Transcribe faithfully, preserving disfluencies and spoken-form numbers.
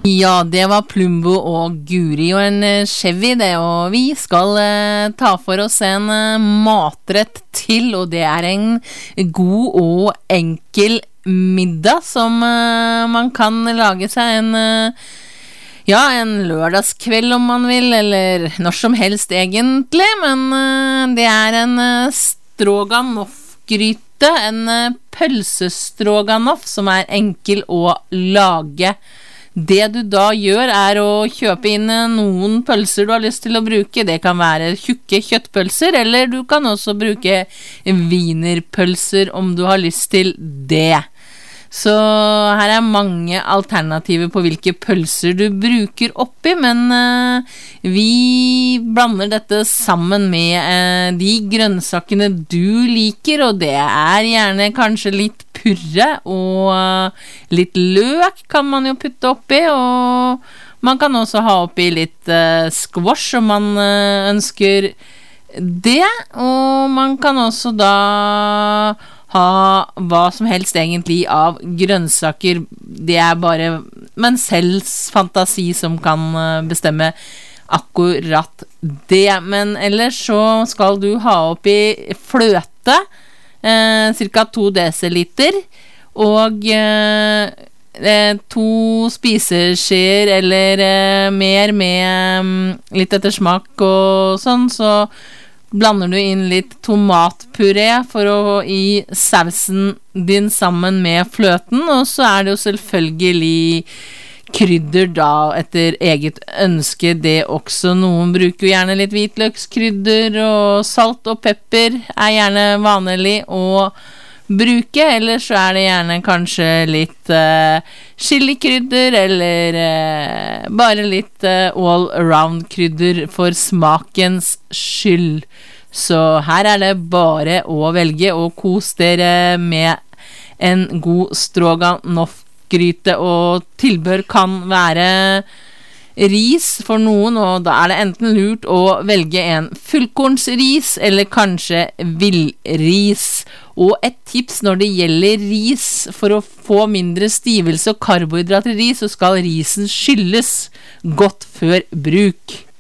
Ja, det var Plumbo og Guri og en eh, Chevy det, og vi skal eh, ta for oss en eh, matrett til, og det er en god og enkel middag som eh, man kan lage seg en, eh, ja, en lørdagskveld om man vil, eller når som helst egentlig, men eh, det er en eh, stroganoff-gryte, en eh, pølsestråganoff som er enkel å lage. Det du da gjør er å kjøpe inn noen pølser du har lyst til å bruke. Det kan være tjukke kjøttpølser, eller du kan også bruke wienerpølser om du har lyst til det. Så her er mange alternativer på hvilke pølser du bruker oppi, men uh, vi blander dette sammen med uh, de grønnsakene du liker, og det er gjerne kanskje litt purre og uh, litt løk kan man jo putte oppi, og man kan også ha oppi litt uh, squash om man uh, ønsker det, og man kan også da ha hva som helst egentlig av grønnsaker. Det er bare men selvs fantasi som kan bestemme akkurat det. Men ellers så skal du ha oppi fløte, eh, cirka to desiliter, og eh, to spiseskjeer eller eh, mer med um, litt etter smak og sånn, så blander du inn litt tomatpuré for å gi sausen din sammen med fløten, og så er det jo selvfølgelig krydder da etter eget ønske det også. Noen bruker jo gjerne litt hvitløkskrydder, og salt og pepper er gjerne vanlig å bruke, eller så er det gjerne kanskje litt uh, chilikrydder, eller uh, bare litt uh, all around krydder for smakens skyld. Så her er det bare å velge, og kos dere med en god stroganoff-gryte, og tilbør kan være ris for noen, og da er det enten lurt å velge en fullkornsris eller kanskje villris. Og et tips når det gjelder ris, for å få mindre stivelse og karbohydrater i ris, så skal risen skylles godt før bruk.